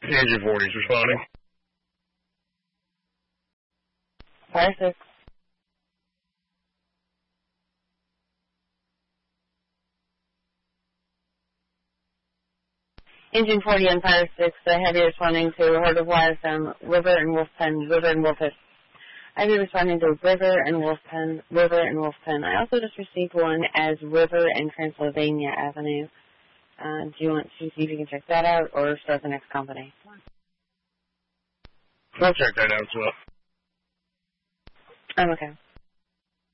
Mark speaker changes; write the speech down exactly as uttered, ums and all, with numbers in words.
Speaker 1: Engine forty is responding.
Speaker 2: Fire six. Engine forty and Fire six, the heavy responding to herd of livestock, River and Wolf Pen, River and Wolf Pen. Heavy responding to River and Wolf Pen, River and Wolf Pen. I also just received one as River and Transylvania Avenue. Uh, do you want to see if you can check that out or start the next company?
Speaker 1: I'll check that out as well.
Speaker 2: I'm okay.